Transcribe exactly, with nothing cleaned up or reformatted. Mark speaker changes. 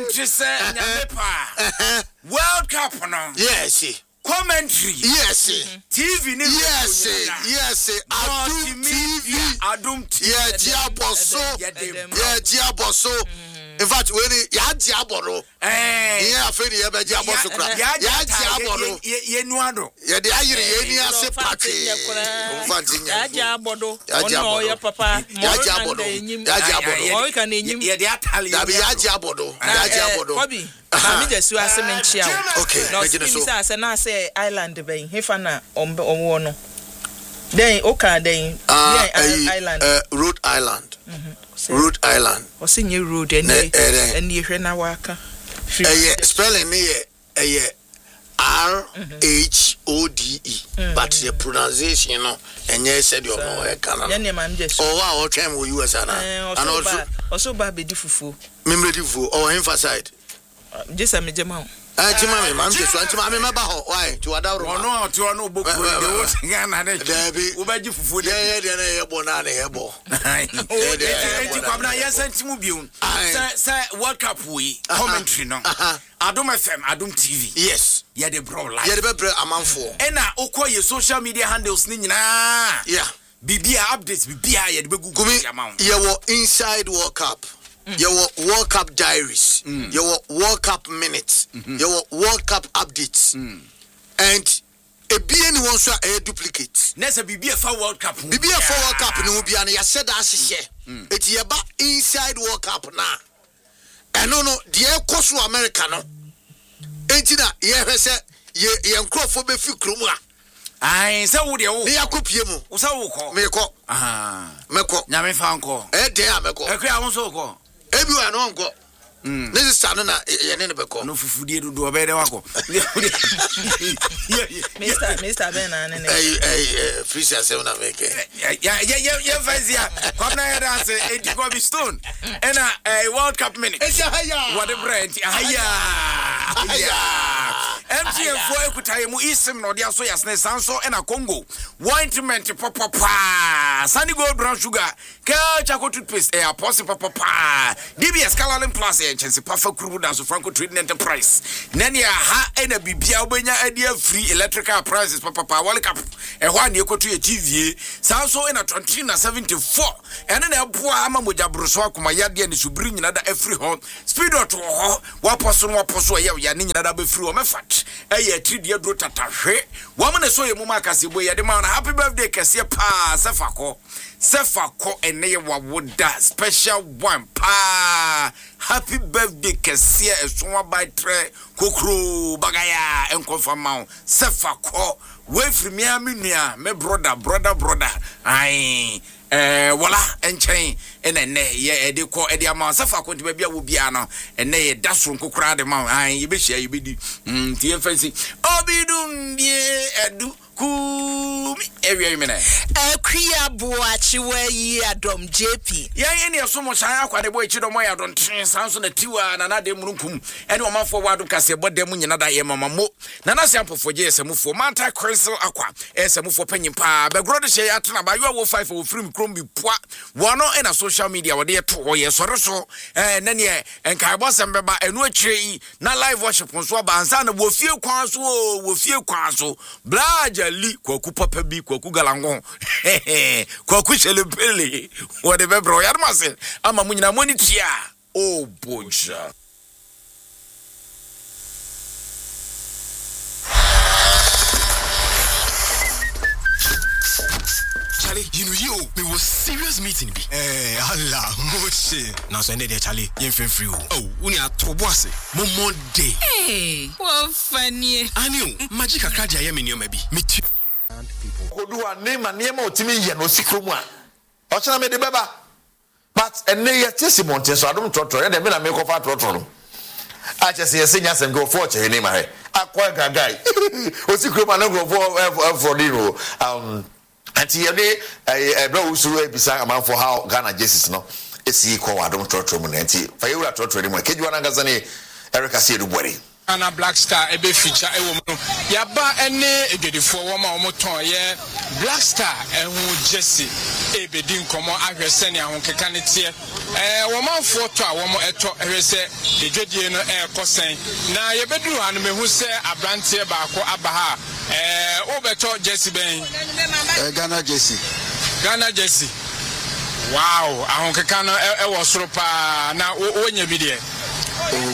Speaker 1: commentary say nyamepa World Cup no
Speaker 2: yes
Speaker 1: commentary
Speaker 2: yes
Speaker 1: T V ni
Speaker 2: yes yes Adum T V
Speaker 1: Adum T V
Speaker 2: yeah Diaboso yeah Diaboso in fact when ya Diaboro eh yeah afeni ya be Diaboso kra ya Diaboro
Speaker 1: ye nuado
Speaker 2: ye de ayire ye ni ase pake
Speaker 3: ya Diabodo ono ya papa
Speaker 2: ya Diabodo ya Diabodo
Speaker 3: o ka na enyim
Speaker 1: ye de atali
Speaker 2: da be ya Diabodo ya Diabodo
Speaker 3: Kobi na me jesu ase menchia
Speaker 2: okay
Speaker 3: no so say say na say island ben hefa na omwo no then oka then
Speaker 2: island uh Rhode Island Rhode Island
Speaker 3: o say nye road eni eni hwe na waka
Speaker 2: eh spelling me eh R H O D E but the pronunciation no enye said you know e kana
Speaker 3: ya ne mam jesu
Speaker 2: oh wa o twem wo U S ana and also
Speaker 3: also ba be di fufu
Speaker 2: memredi fufu or emphasize
Speaker 3: jesa me jema
Speaker 2: ah jema me mam jesu anti ma me meba ho why to adawro
Speaker 1: no to no boku de wo tinga na de
Speaker 2: Dabi
Speaker 1: wo baji fufu de
Speaker 2: ye de na ye bo na na ye bo
Speaker 1: eh de kwabna ye santimu biun say say World Cup we commentary no Adum F M Adum T V
Speaker 2: yes
Speaker 1: ye de bro live
Speaker 2: ye de be amanfo
Speaker 1: e na okoye social media handles ni nyina
Speaker 2: yeah
Speaker 1: bibia updates bibia ye de be gugu
Speaker 2: ye wo inside World Cup your World Cup diaries, mm. your World Cup minutes, mm-hmm. your World Cup updates, mm. and a B N wants a duplicate.
Speaker 1: Next, a B B F World Cup.
Speaker 2: B B F World Cup no be an ya said as share. It's about inside World Cup now. And no, no, the air cost to America no. Ain't it? Yeah, say ye ye for be few krumwa.
Speaker 1: I say wo de wo.
Speaker 2: Me akopie mu.
Speaker 1: Wo sa wo ko.
Speaker 2: Me ko.
Speaker 1: Ah.
Speaker 2: Me ko.
Speaker 1: Nya me fa nko.
Speaker 2: Eh dey ameko.
Speaker 1: E kra won so ko.
Speaker 2: Ebi wa no nko. Mm. This is stand na ye ne be ko.
Speaker 1: No fufudie do do obede wako.
Speaker 3: Mister Mister Ben na ne.
Speaker 2: Eh eh free say una make.
Speaker 1: Ya ya ya ya fazia. Come na ya dance e di go be stone. And a World Cup minute. What the brand. Aya. Aya. M T N for ekutai mu isim no dia so yasne sanso e na Congo. Ointment papa pa. Sandy Gold Brown Sugar. Ka Chaco toothpaste e apostle papa pa. D B S Calalin Plus e chense perfect crew dance Franco Trading Enterprise. Nani ha e na bibia obenya adia free electrical appliances papa pa World Cup. E ho an ekotu e T V. Sanso e na twenty na seventy-four. Ene na boa ama moja broso akoma yade ni subri nyina da every home. Speed out ho wa poso no poso ye ya ni nyina da be free o mefat. Eye three dia dro tatahwe. Wa mane so ye mu makase boy ye de ma na happy birthday kase pa sefako. Sefako ene ye wa woda special one pa. Happy birthday kase esonwa by tre kokro bagaya enkonfama. Sefako we free me amia me brother brother brother. Ai eh wala enchen ene ne ye ede ko ede ama safa ko nti bia wo bia no ene ye daso nkokora de ma an ye be hia ye be di mm tie fancy obidum bie edu kumi area mena
Speaker 3: akria boachi wayi adom J P
Speaker 1: ya ye ne so mo san akwade boy chi do mo ya don tren sanso na tiwa na na de mununkum ene o manfo wado kase bodem nyina da ye mama mo na na siampofo je esemufo manta crystal akwa esemufo panyimpa begro de hye atena ba yo wo five wo free krom bi poa wono ena social media wo de to ye sore so eh na ne enkai bosem beba enu akire na live worship nso ba ansa na wo fie kwan so wo fie kwan so blaja li kwaku papa bi kwaku galangon kwaku chelepele wo de bebro ya mase ama munyina monitia oh boja
Speaker 4: Charlie, you know you we was serious meeting be. Eh, Allah, moche. Now so there Charlie, you feel free. Oh, uni atobose. Momo day.
Speaker 3: Hey, what funny.
Speaker 4: Aniu, magic akra ya me nioma bi. Me tu.
Speaker 5: Kodu a name and name otimi ye no sikromu a. O chana me de beba. But ene ye tesi monte so adom trotro, e de me na me kofa trotro no. A chese ye senya sem go for che name ahe. Akwa gagai. O sikromu na go for for dino. Um Anti yede eh bro usuru ebisa amanfo how Ghana Jesus no esi ko wadom trotro mu nanti fa yewura trotro ni mu keju anangaza ne Erica Siedu bori
Speaker 6: Ghana Black Star ebe feature ewo mu yaba ene egedifo wo ma wo ton ye Black Star ehu Jesse ebe di nkomo ahwese ne ahonkeka ne tie eh wo manfo to a wo mo eto ehwese edwedie no e kosen na ye beduru anu mehu se abrantie baako abaha eh wo beto Jesse ben
Speaker 2: eh Ghana Jesse
Speaker 6: Ghana Jesse wow ahonkeka no e wo soro pa na wo nya bi de